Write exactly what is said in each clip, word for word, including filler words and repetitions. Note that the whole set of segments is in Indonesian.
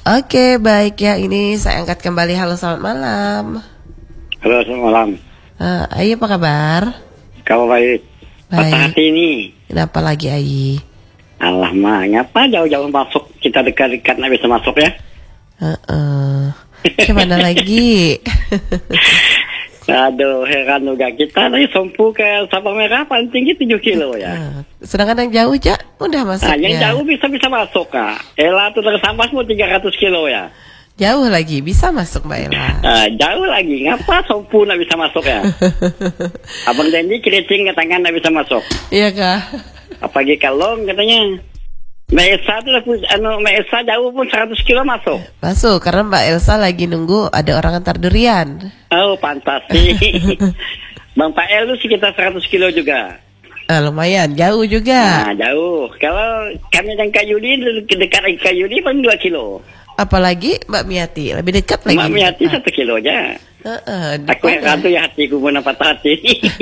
Oke, baik ya. Ini saya angkat kembali. Halo, selamat malam. Halo, selamat malam. Uh, Ayi, apa kabar? Kabar baik. Patah hati ini. Kenapa lagi, Ayi? Allah mah, ngapa jauh-jauh masuk? Kita dekat-dekat nggak bisa masuk ya? Uh-uh. Gimana lagi? Aduh, heran juga. Kita dari Sompu ke Sabang Merah paling tinggi tujuh kilo ya. Uh, sedangkan yang jauh, Jak, udah masuknya. Nah, yang jauh bisa-bisa masuk, Kak. Ella tuh dari Sabang semua tiga ratus kilo ya. Jauh lagi, bisa masuk Mbak Ella. Nah, jauh lagi, ngapa Sompu nggak bisa masuk ya? Abang Dendi keriting ke tangan nggak bisa masuk. Iya, Kak. Apalagi Kalong katanya. Mbak Elsa tuh, anu, Mbak Elsa jauh pun seratus kilo masuk. Masuk, karena Mbak Elsa lagi nunggu ada orang antar durian. Oh, pantas sih. Bang Pak El tuh sekitar seratus kilo juga. Ah, lumayan, jauh juga. Nah, jauh. Kalau kami dan Kak Yudi, dekat lagi Kak Yudi paling dua kilo. Apalagi Mbak Miati, lebih dekat lagi. Mbak Miati satu kilo aja. Uh-uh, Aku yang ratu ya hatiku pun patah hati.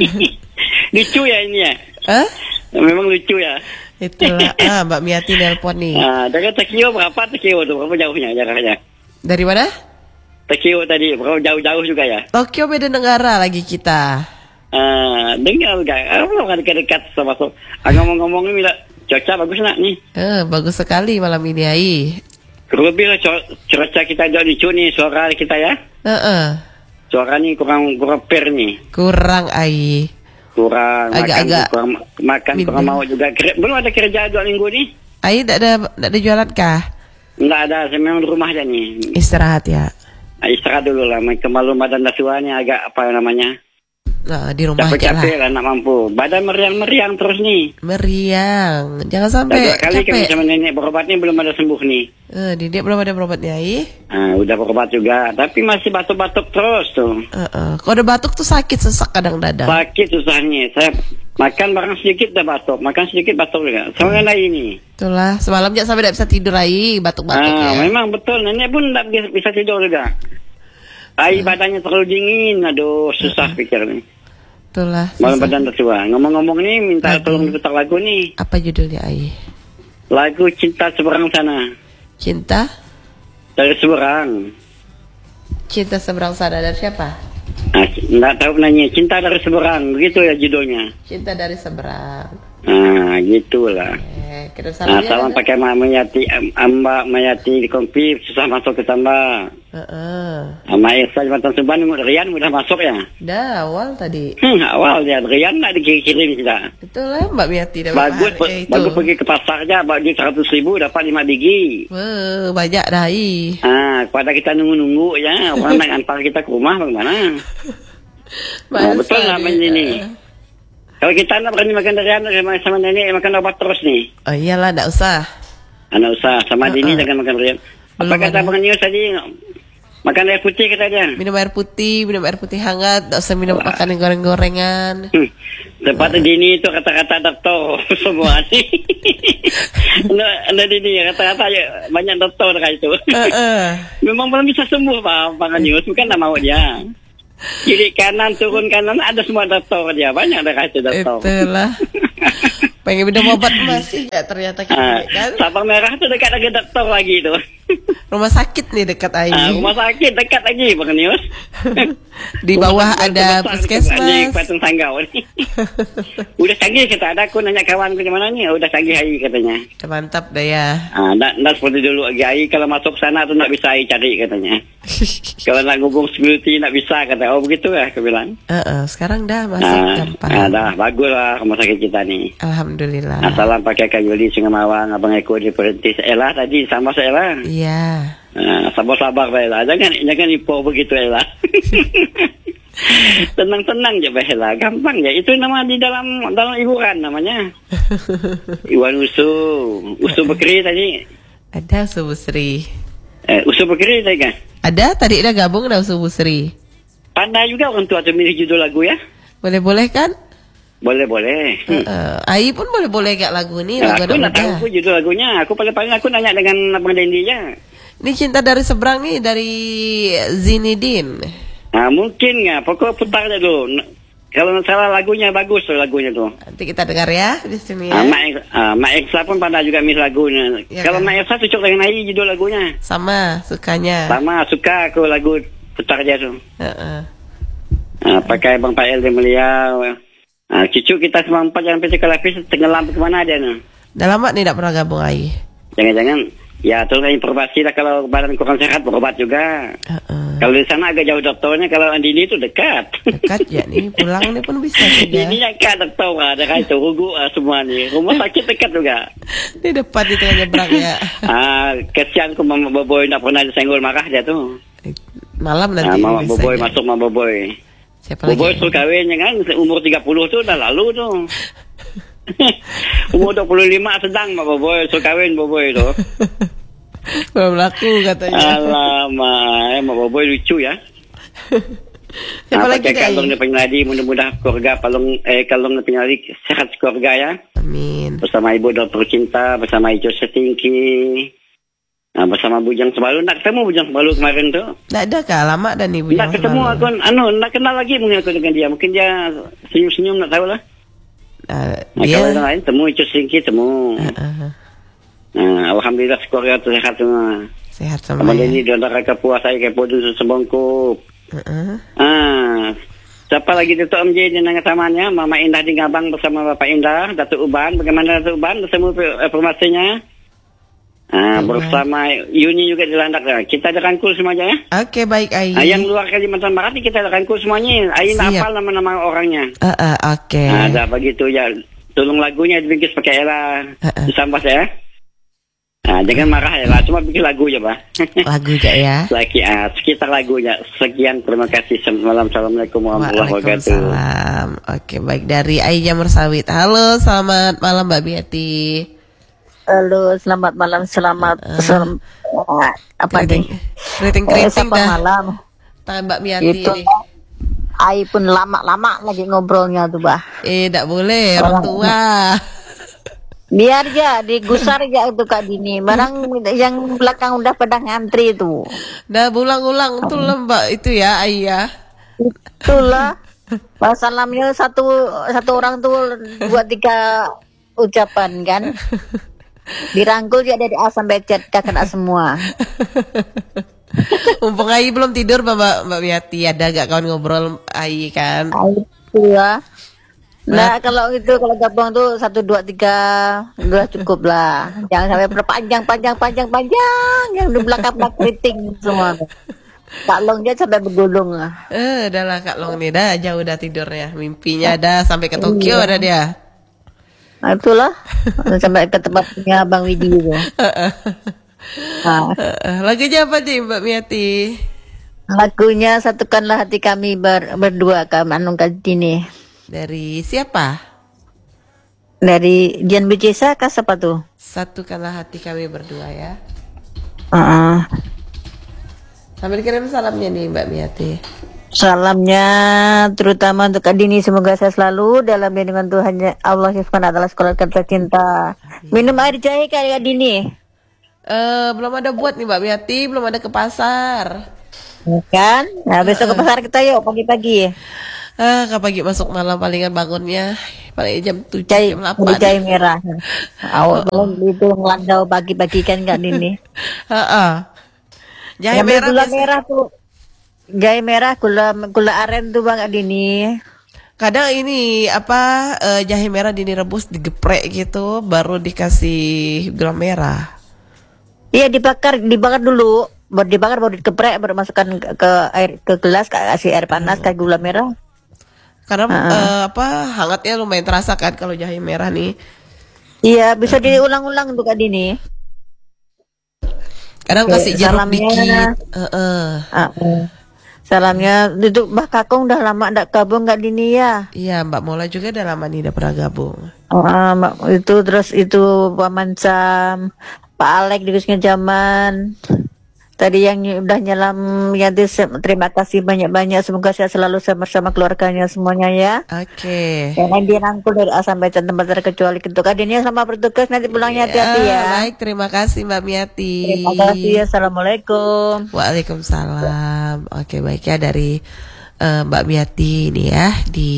Lucu ya ini ya. Hah? Memang lucu ya. Itulah, ah, Mbak Miati nelpon nih. Nah, dari Tokyo berapa Tokyo tuh? Berapa jauhnya jaraknya? Dari mana? Tokyo tadi, berapa jauh-jauh juga ya? Tokyo beda negara lagi kita. Ah, dengar enggak? Apa kan dekat-dekat sama so. Ah, ngomong-ngomong ini cuaca bagus nak nih. Eh, bagus sekali malam ini, Ai. Lebih lah cuaca kita jauh lucu nih, suara kita ya. Heeh. Suara nih kurang kurang per nih. Kurang, Ai. Kurang Agak-agak makan, kurang makan, kurang mau juga. Belum ada kerja dua minggu nih. Ai, tidak ada, tidak ada jualan kah? Enggak ada, saya memang di rumah aja nih. Istirahat ya. Nah, istirahat dulu lah, kemalu badan dasuannya agak apa namanya. Nah, di rumah aja lah. Capek-capek lah, nak mampu. Badan meriang-meriang terus nih. Meriang. Jangan sampai dua kali capek. kami sama nenek berobatnya belum ada sembuh nih. Eh, Didik belum ada berobatnya, Ai. Nah, udah berobat juga, tapi masih batuk-batuk terus tuh. Uh-uh. Kalau ada batuk tuh sakit, sesak kadang dada. Sakit susahnya. Saya makan barang sedikit dah batuk, makan sedikit batuk juga. Sama hmm. ini. Itulah, semalam jak sampai tidak bisa tidur, Ai, batuk-batuk Ah, ya. memang betul, nenek pun tidak bisa tidur juga. Air hmm. badannya terlalu dingin, aduh susah hmm. pikir nih. Itulah. Malam badan tertua. Ngomong-ngomong nih, minta lagu. Tolong diputar lagu nih. Apa judulnya, Ai? Lagu Cinta Seberang Sana. Cinta? Dari Seberang. Cinta Seberang Sana dari siapa? Nah, nggak tahu nanya. Cinta dari Seberang, begitu ya judulnya. Cinta dari Seberang. Nah, gitulah. Eh, nah, salam pakai Mayati, Amba Mayati di kompi susah masuk ke tambah. Heeh. Uh-uh. Sama Esa Jembatan Subang, Rian udah masuk ya? Dah, awal tadi. Hmm, awal ya, Rian nggak dikirim kita. Itulah Mbak Miati. Bagus, pe- bagus pergi ke pasarnya, bagi seratus ribu dapat lima biji. Wah, banyak dah. Ah, kepada kita nunggu-nunggu ya, orang nak antar kita ke rumah bagaimana? Nah, betul nggak ini? Kalau kita nak berani makan durian sama nenek makan obat terus nih. Oh iyalah, enggak usah. Anda usah sama uh-uh. Dini jangan makan durian. Apa kata Bang News tadi? Makan air putih kata dia. Minum air putih, minum air putih hangat, enggak usah minum Wah. makan yang goreng-gorengan. Hmm. Tepat uh. Dini itu kata-kata dokter semua sih. Anda Dini kata-kata banyak dokter kayak itu. Uh-uh. Memang belum bisa sembuh Pak Bang News, bukan enggak mau dia. Kiri kanan turun kanan ada semua dokter dia, banyak ada kasih dokter. Itulah. Pengen minum obat masih ya ternyata kita ah, kan. Sabang Merah tuh dekat lagi dokter lagi tuh. Rumah sakit nih dekat Ai. Ah, rumah sakit dekat lagi Bang News. Di bawah ada puskesmas. Di Patung Sanggau nih. Udah canggih kita ada aku nanya kawan ke mana nih, udah canggih Ai katanya. Mantap dah ya. Ah, enggak enggak seperti dulu lagi Ai kalau masuk sana tuh enggak bisa Ai cari katanya. Kalau nak ngubung security enggak bisa kata. Oh begitu ya aku bilang. Heeh, uh-uh, sekarang dah masuk ah, gampang. Ah, dah bagus lah rumah sakit kita nih. Alhamdulillah. Nah, salam pakai Kak Yuli Sungai Mawang, Abang Eko di Perintis Ella tadi sama saya Ella. Iya. Nah, sabar-sabar Ella, jangan jangan ipo begitu Ella. Tenang-tenang aja Ella, gampang ya. Itu nama di dalam dalam hiburan namanya. Iwan Usu, Usu Bekri tadi. Ada Usu Busri. Eh, Usu Bekri tadi kan? Ada, tadi udah gabung ada Usu Busri. Pandai juga orang tua tuh milih judul lagu ya? Boleh-boleh kan? Boleh-boleh. Hmm. Uh, Ai pun boleh-boleh gak lagu nih. Nah, lagu aku nak tahu aku judul lagunya. Aku paling-paling aku nanya dengan Abang Dendi ya. Ini Cinta dari Seberang nih dari Zinidin. Nah, mungkin ya. Pokok putar aja dulu. kalau nggak salah lagunya bagus tuh lagunya tuh. Nanti kita dengar ya di sini Uh, ya. Mak uh, Mak Eksa pun pada juga mis lagunya. Ya, kalau kan? Mak Eksa cocok dengan Ai judul lagunya. Sama sukanya. Sama suka aku lagu putar dia tuh. Uh-uh. Uh, pakai Bang Pak El di Mulia. Uh, cucu kita semua empat jangan pecah kelapis tenggelam kemana dia nih? Udah lama nih tidak pernah gabung Ai. Jangan-jangan ya terus informasi lah kalau badan kurang sehat berobat juga. Uh-uh. Kalau di sana agak jauh dokternya, kalau Andini itu dekat. Dekat ya nih, pulang nih pun bisa juga. Ini yang kan dokter ada kan itu rugu uh, semua nih. Rumah sakit dekat juga. Di depan itu nyebrang ya. Ah, kesian ku Mama Boboy tak pernah disenggol marah dia tuh. Malam Ah, nanti Mama bisa Boboy ya. masuk Mama Boboy. Siapa Boboy lagi? suruh kawin ya kan umur tiga puluh tuh udah lalu tuh. Umur dua puluh lima sedang Mama Boboy suruh kawin Boboy tuh. Belum laku katanya. Alamak, Mama Boboy lucu ya. Siapa Ah, lagi pakai kalung Ai? dia penyanyi mudah-mudahan keluarga palung eh kalung dia penyanyi sehat keluarga ya. Amin. Bersama Ibu Dokter Cinta, bersama Ijo Setingki, nah, bersama Bujang Sebalu. Nak ketemu Bujang Sebalu kemarin tuh? Nggak ada kah? Lama dan ibu Nak ketemu aku, anu, nak kenal lagi mungkin aku dengan dia. Mungkin dia senyum-senyum, nak tahu lah. Nah, Nah, dia. kalau yang lain temu Ijo Setingki, temu. Uh-uh. Nah, alhamdulillah keluarga tu sehat semua. Sehat sama Sama ya. ini di antara kepuasa kayak podo sebongkuk. Uh-uh. Ah, siapa lagi Datuk M J di Nangga Tamannya? Mama Indah di Ngabang bersama Bapak Indah, Datuk Uban. Bagaimana Datuk Uban? Semua informasinya. Ah, bersama Yuni juga di Landak. Kita ada rangkul semuanya ya. Oke, baik Ai. Ah, yang luar Kalimantan Barat ni kita ada rangkul semuanya. Ain Siap. hafal nama-nama orangnya. Uh-uh, oke. Ah, dah begitu ya. Tolong lagunya dibingkis pakai Ella. Uh-uh. Disambas ya. Ah, jangan marah ya lah. Cuma bikin lagu ya, Pak. Lagu gak ya? Lagi ah, sekitar lagunya. Sekian, terima kasih. Selamat Assalamualaikum warahmatullahi wabarakatuh. Waalaikumsalam. Oke, baik dari Ai Jamur Sawit. Halo, selamat malam Mbak Biati. Halo, selamat malam, selamat Uh, selam, uh, apa nih? Keriting-keriting Eh, selamat dah. malam. Tangan Mbak Biati Itu nih. Ai pun lama-lama lagi ngobrolnya tuh, Bah. Eh, tak boleh, orang tua. Biar ya digusar ya itu Kak Dini. Barang yang belakang udah pada ngantri tuh. Dah berulang-ulang tuh lah Mbak itu ya, Ai ya. Itulah. Bah, salamnya satu satu orang tuh dua tiga ucapan kan. Dirangkul ya dari A sampai Z kakak semua. Mumpung Ai belum tidur Mbak Mbak Biati, ada gak kawan ngobrol Ai kan? Ai itu ya. Nah, kalau itu kalau gabung tuh satu dua tiga udah cukup lah. Jangan sampai berpanjang panjang panjang panjang yang di belakang belakang keriting semua. Kak Long dia sampai bergulung lah. Eh, udah lah Kak Long nih, dah jauh udah tidurnya. Mimpinya dah sampai ke Tokyo Iya. ada dia. Nah, itulah sampai ke tempatnya Bang Widi itu. Nah, Eh, lagunya apa nih Mbak Miati? lagunya satukanlah hati kami ber, berdua Kak Manung Dini. Dari siapa? Dari Dian Bicesa kah siapa tuh? Satukanlah hati kami berdua ya. Uh-uh. Sambil kirim salamnya nih Mbak Miati. Salamnya terutama untuk Kak Dini, semoga saya selalu dalam lindungan Tuhan Allah Subhanahu wa taala, sekolah kerja cinta. Minum air jahe Kak Dini. Eh, belum ada buat nih Mbak Miati, belum ada ke pasar. Kan? Nah, besok ke pasar kita yuk pagi-pagi. Ah, ke pagi masuk malam palingan bangunnya paling jam tujuh Jahe, jam beli jahe delapan. merah. Awal belum itu ngelandau pagi-pagi kan Kak Dini. Heeh. Jahe Yang merah gula biasa- merah tuh. Jahe merah, gula gula aren tuh Bang Kak Dini. Kadang ini apa eh, jahe merah direbus digeprek gitu baru dikasih gula merah. Iya dibakar, dibakar dulu. Baru dibakar baru dikeprek baru masukkan ke, ke air ke gelas kasih air panas kayak gula merah. Karena Uh-uh. eh, apa hangatnya lumayan terasa kan kalau jahe merah nih. Iya bisa diulang-ulang tuh Kak Dini. Kadang Oke, kasih jeruk salamnya. dikit. Heeh. Ah, eh. Salamnya itu Mbak Kakung udah lama ndak gabung Kak Dini ya. Iya Mbak Mola juga udah lama nih udah pernah gabung. Oh, ah, Mbak, itu terus itu Paman Sam, Pak Alek di Kusnya Zaman. Tadi yang ny- udah nyelam ya dis- terima kasih banyak-banyak, semoga saya selalu bersama keluarganya semuanya ya. Oke. Yang lain dirangkul dari A sampai Z tempat terkecuali untuk Kak Dini sama bertugas nanti pulangnya hati-hati ya. Baik, terima kasih Mbak Miati. Terima kasih. Assalamualaikum. Waalaikumsalam. Oke, baik ya dari uh, Mbak Miati ini ya di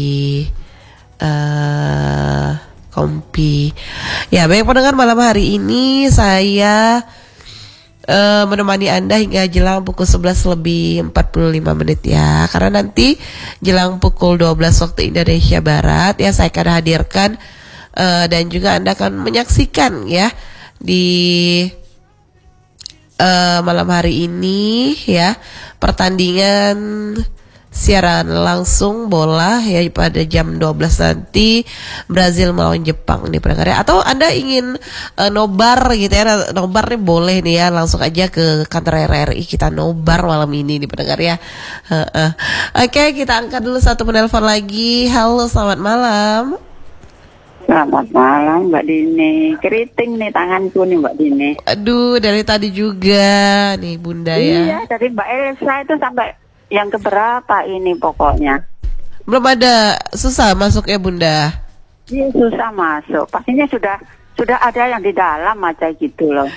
uh, Kompi. Ya, baik pendengar, malam hari ini saya uh, menemani Anda hingga jelang pukul sebelas lebih empat puluh lima menit ya. Karena nanti jelang pukul dua belas waktu Indonesia Barat ya saya akan hadirkan uh, dan juga Anda akan menyaksikan ya di uh, malam hari ini ya pertandingan siaran langsung bola ya pada jam dua belas nanti Brazil melawan Jepang nih pendengar ya. Atau Anda ingin uh, nobar gitu ya, nobar nih boleh nih ya, langsung aja ke kantor R R I kita nobar malam ini nih pendengar ya. uh, uh. Oke, okay, kita angkat dulu satu penelpon lagi. Halo, selamat malam. Selamat malam Mbak Dini. Keriting nih tanganku nih Mbak Dini. Aduh, dari tadi juga nih Bunda ya. Iya, dari Mbak Elsa itu sampai yang keberapa ini pokoknya. Belum ada, susah masuk ya Bunda. Iya, susah masuk. Pastinya sudah sudah ada yang di dalam aja gitu loh.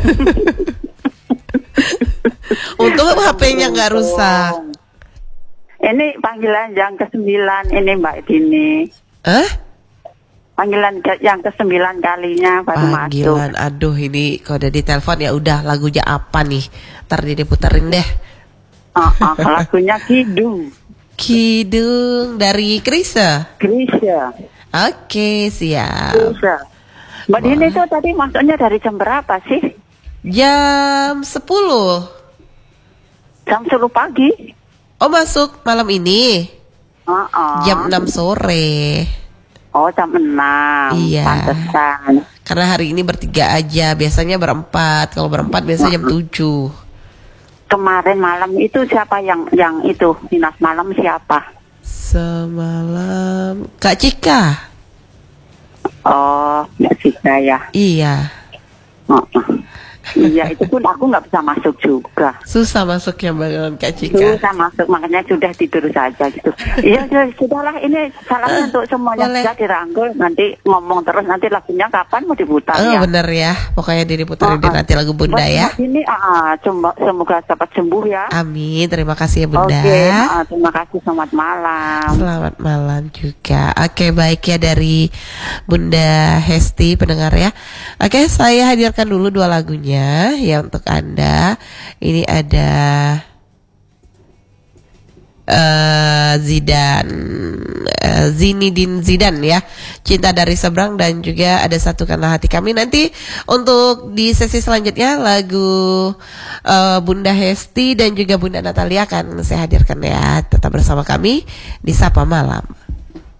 Untung H P-nya nggak rusak. Ini panggilan yang kesembilan ini Mbak Dini. Hah? Panggilan ke, yang kesembilan kalinya baru Panggilan, masuk. Aduh ini kalau udah di telepon ya udah, lagunya apa nih? Ntar diputerin deh. Uh, uh, lagunya Kidung. Kidung dari Krisa. Krisa. Oke, siap. Krisa. Mbak Dini itu tadi masuknya dari jam berapa sih? Jam sepuluh. Jam sepuluh pagi. Oh, masuk malam ini. Uh, uh. Jam enam sore. Oh, jam enam. Iya. Pantesan. Karena hari ini bertiga aja, biasanya berempat. Kalau berempat biasanya jam tujuh. Kemarin malam itu siapa yang yang itu dinas malam siapa? Semalam Kak Cika. Oh, Kak Cika ya. Iya. Oh, oh. Iya, itu pun aku nggak bisa masuk juga. Susah masuknya dengan Kak Cika. Susah masuk, makanya sudah tidur saja gitu. Iya, sudahlah, ini salahnya untuk semuanya sudah dirangkul. Nanti ngomong terus, nanti lagunya kapan mau diputar oh, ya? Bener ya, pokoknya diputerin oh, nanti lagu Bunda ya. Ini ah, cuma semoga cepat sembuh ya. Amin, terima kasih ya Bunda. Oke, ah, terima kasih, selamat malam. Selamat malam juga. Oke, baik ya dari Bunda Hesti pendengar ya. Oke, saya hadirkan dulu dua lagunya ya untuk Anda. Ini ada uh, Zidane, uh, Zinedine Zidane ya, Cinta dari Seberang, dan juga ada Satukanlah Hati Kami. Nanti untuk di sesi selanjutnya lagu uh, Bunda Hesti dan juga Bunda Natalia akan saya hadirkan ya. Tetap bersama kami di Sapa Malam.